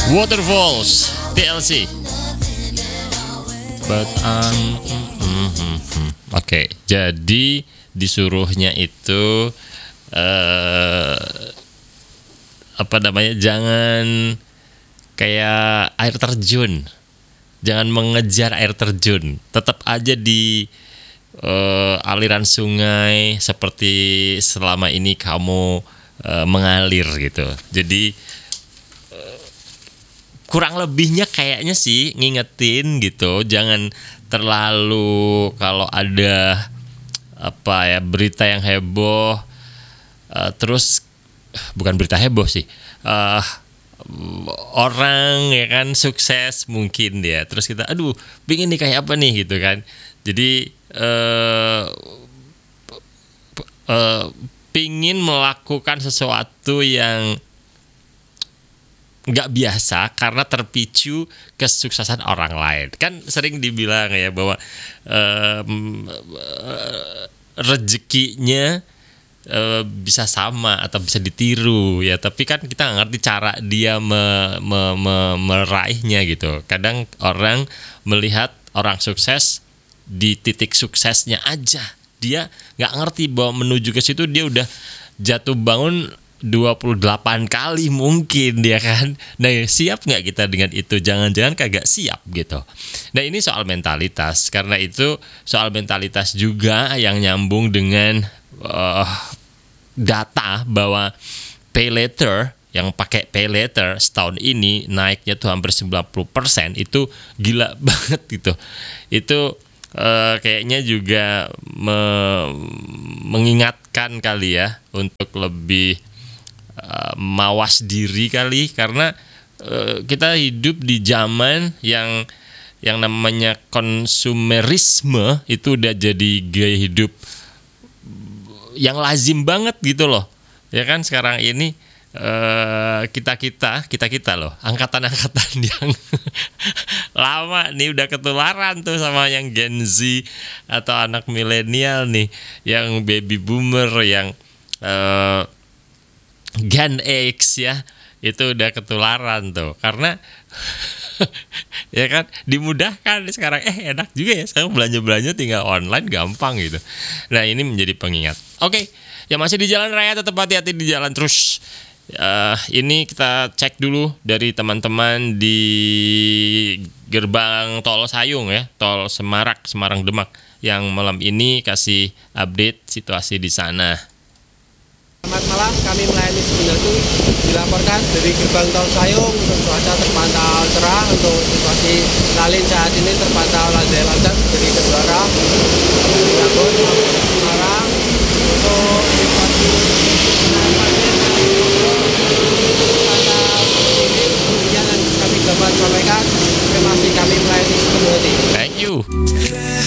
Waterfalls TLC. But Oke, jadi disuruhnya itu apa namanya? Jangan kayak air terjun. Jangan mengejar air terjun. Tetap aja di aliran sungai seperti selama ini kamu mengalir gitu. Jadi kurang lebihnya kayaknya sih ngingetin gitu, jangan terlalu kalau ada apa ya berita yang heboh, terus bukan berita heboh sih, orang ya kan sukses mungkin dia, terus kita aduh pingin nih kayak apa nih gitu kan, jadi pingin melakukan sesuatu yang nggak biasa karena terpicu kesuksesan orang lain. Kan sering dibilang ya bahwa rezekinya bisa sama atau bisa ditiru ya, tapi kan kita nggak ngerti cara dia meraihnya gitu. Kadang orang melihat orang sukses di titik suksesnya aja, dia nggak ngerti bahwa menuju ke situ dia udah jatuh bangun 28 kali mungkin dia kan. Nah siap nggak kita dengan itu? Jangan-jangan kagak siap gitu. Nah ini soal mentalitas. Karena itu soal mentalitas juga yang nyambung dengan data bahwa pay later, yang pakai pay later setahun ini naiknya tuh hampir 90%. Itu gila banget gitu. Itu kayaknya juga mengingatkan kali ya untuk lebih mawas diri kali, karena kita hidup di zaman yang namanya konsumerisme itu udah jadi gaya hidup yang lazim banget gitu loh ya kan. Sekarang ini kita loh, angkatan-angkatan yang lama nih udah ketularan tuh sama yang Gen Z atau anak milenial nih, yang baby boomer, yang Gen X ya, itu udah ketularan tuh karena ya kan dimudahkan sekarang, enak juga ya sekarang belanja tinggal online gampang gitu. Nah ini menjadi pengingat. Oke, yang masih di jalan raya tetap hati-hati di jalan terus. Ini kita cek dulu dari teman-teman di gerbang tol Sayung ya, tol Semarang Demak, yang malam ini kasih update situasi di sana. Selamat malam, kami melayani Sumberjatu dilaporkan dari gerbang tol Sayung. Untuk cuaca terpantau cerah, untuk situasi lalin saat ini terpantau landai lancar dari kedua arah Cirebon Semarang. Untuk situasi yang kami dapat sampaikan, terima kasih, kami melayani Sumberjatu. Thank you.